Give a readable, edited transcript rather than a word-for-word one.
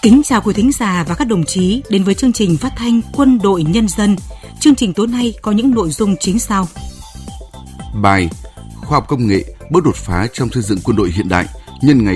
Kính chào quý thính giả và các đồng chí đến với chương trình phát thanh Quân đội Nhân dân. Chương trình tối nay có những nội dung chính sau. Bài Khoa học công nghệ bước đột phá trong xây dựng quân đội hiện đại nhân ngày